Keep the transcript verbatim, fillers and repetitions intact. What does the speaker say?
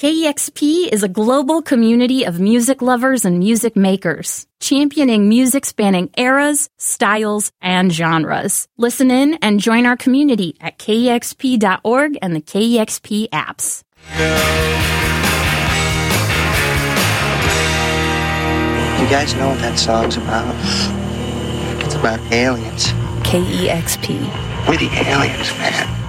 K E X P is a global community of music lovers and music makers, championing music spanning eras, styles, and genres. Listen in and join our community at K E X P dot org and the K E X P apps. You guys know what that song's about? It's about aliens. K E X P. We're the aliens, man.